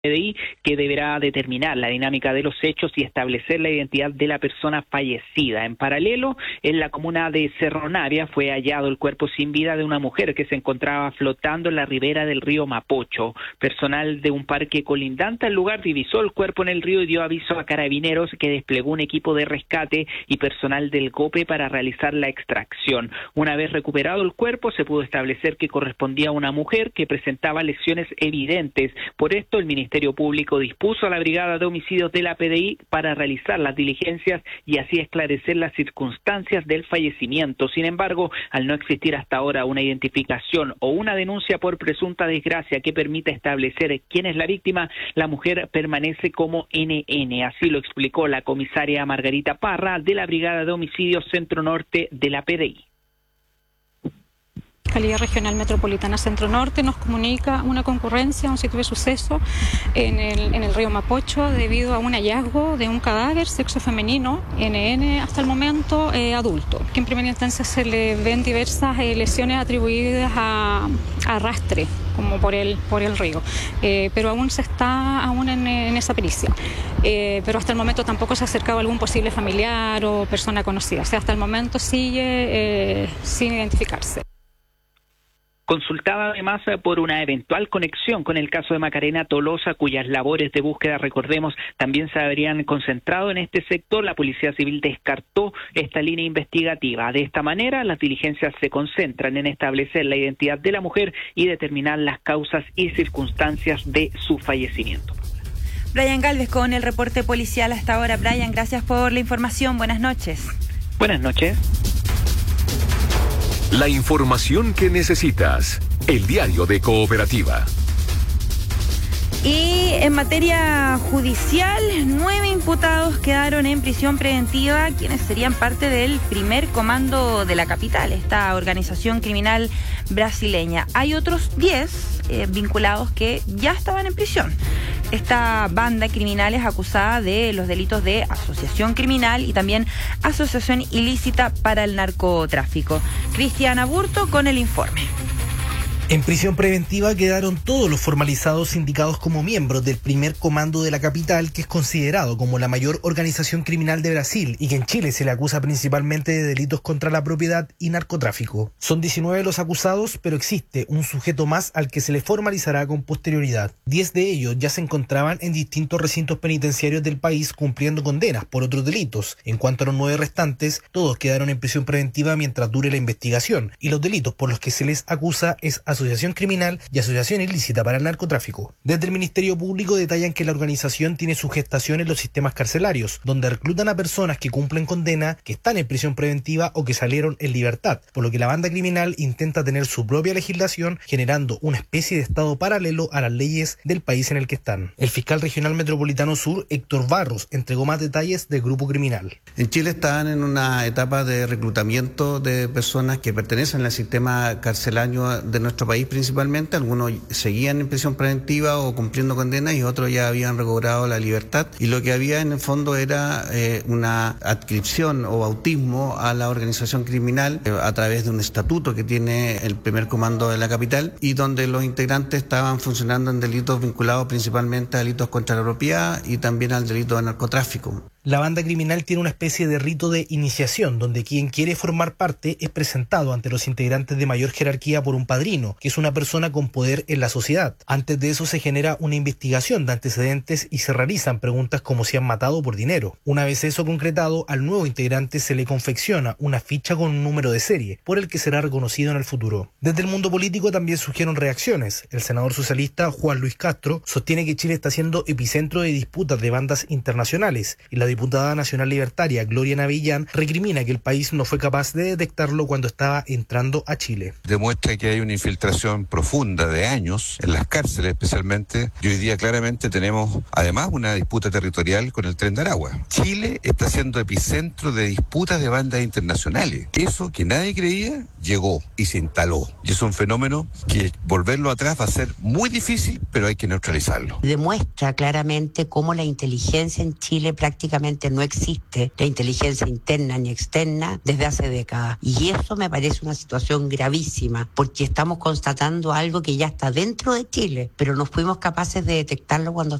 PDI, que deberá determinar la dinámica de los hechos y establecer la identidad de la persona fallecida. En paralelo, en la comuna de Cerro Navia fue hallado el cuerpo sin vida de una mujer que se encontraba flotando en la ribera del río Mapocho. Personal de un parque colindante al lugar divisó el cuerpo en el río y dio aviso a carabineros, que desplegó un equipo de rescate y personal del GOPE para realizar la extracción. Una vez recuperado el cuerpo, se pudo establecer que correspondía a una mujer que presentaba lesiones evidentes. Por esto, el Ministerio Público dispuso a la Brigada de Homicidios de la PDI para realizar las diligencias y así esclarecer las circunstancias del fallecimiento. Sin embargo, al no existir hasta ahora una identificación o una denuncia por presunta desgracia que permita establecer quién es la víctima, la mujer permanece como NN. Así lo explicó la comisaria Margarita Parra de la Brigada de Homicidios Centro Norte de la PDI. Fiscalía Regional Metropolitana Centro Norte nos comunica una concurrencia a un sitio de suceso en el río Mapocho debido a un hallazgo de un cadáver sexo femenino, NN, hasta el momento adulto, que en primera instancia se le ven diversas lesiones atribuidas a arrastre, como por el río, pero aún se está en esa pericia, pero hasta el momento tampoco se ha acercado algún posible familiar o persona conocida, o sea, hasta el momento sigue sin identificarse. Consultada además por una eventual conexión con el caso de Macarena Tolosa, cuyas labores de búsqueda, recordemos, también se habrían concentrado en este sector, la Policía Civil descartó esta línea investigativa. De esta manera, las diligencias se concentran en establecer la identidad de la mujer y determinar las causas y circunstancias de su fallecimiento. Brian Galvez con el reporte policial hasta ahora. Brian, gracias por la información. Buenas noches. Buenas noches. La información que necesitas. El diario de Cooperativa. Y en materia judicial, 9 imputados quedaron en prisión preventiva, quienes serían parte del primer comando de la capital, esta organización criminal brasileña. Hay otros 10 vinculados que ya estaban en prisión. Esta banda criminal es acusada de los delitos de asociación criminal y también asociación ilícita para el narcotráfico. Cristian Aburto con el informe. En prisión preventiva quedaron todos los formalizados indicados como miembros del primer comando de la capital, que es considerado como la mayor organización criminal de Brasil y que en Chile se le acusa principalmente de delitos contra la propiedad y narcotráfico. Son 19 los acusados, pero existe un sujeto más al que se le formalizará con posterioridad. 10 de ellos ya se encontraban en distintos recintos penitenciarios del país cumpliendo condenas por otros delitos. En cuanto a los 9 restantes, todos quedaron en prisión preventiva mientras dure la investigación, y los delitos por los que se les acusa es asociación criminal y asociación ilícita para el narcotráfico. Desde el Ministerio Público detallan que la organización tiene su gestación en los sistemas carcelarios, donde reclutan a personas que cumplen condena, que están en prisión preventiva o que salieron en libertad, por lo que la banda criminal intenta tener su propia legislación, generando una especie de estado paralelo a las leyes del país en el que están. El fiscal regional metropolitano sur, Héctor Barros, entregó más detalles del grupo criminal. En Chile están en una etapa de reclutamiento de personas que pertenecen al sistema carcelario de nuestro país principalmente. Algunos seguían en prisión preventiva o cumpliendo condenas y otros ya habían recobrado la libertad, y lo que había en el fondo era una adscripción o bautismo a la organización criminal a través de un estatuto que tiene el primer comando de la capital, y donde los integrantes estaban funcionando en delitos vinculados principalmente a delitos contra la propiedad y también al delito de narcotráfico. La banda criminal tiene una especie de rito de iniciación, donde quien quiere formar parte es presentado ante los integrantes de mayor jerarquía por un padrino, que es una persona con poder en la sociedad. Antes de eso se genera una investigación de antecedentes y se realizan preguntas como si han matado por dinero. Una vez eso concretado, al nuevo integrante se le confecciona una ficha con un número de serie, por el que será reconocido en el futuro. Desde el mundo político también surgieron reacciones. El senador socialista Juan Luis Castro sostiene que Chile está siendo epicentro de disputas de bandas internacionales, y la diputada nacional libertaria Gloria Navillán recrimina que el país no fue capaz de detectarlo cuando estaba entrando a Chile. Demuestra que hay una infiltración profunda de años en las cárceles especialmente, y hoy día claramente tenemos además una disputa territorial con el Tren de Aragua. Chile está siendo epicentro de disputas de bandas internacionales. Eso que nadie creía llegó y se instaló, y es un fenómeno que volverlo atrás va a ser muy difícil, pero hay que neutralizarlo. Demuestra claramente cómo la inteligencia en Chile prácticamente prácticamente no existe la inteligencia interna ni externa desde hace décadas. Y eso me parece una situación gravísima, porque estamos constatando algo que ya está dentro de Chile, pero no fuimos capaces de detectarlo cuando